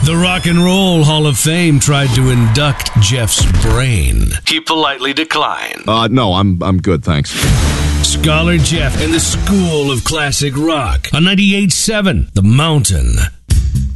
The Rock and Roll Hall of Fame tried to induct Jeff's brain. He politely declined. No, I'm good, thanks. Scholar Jeff and the School of Classic Rock on 98.7 The Mountain.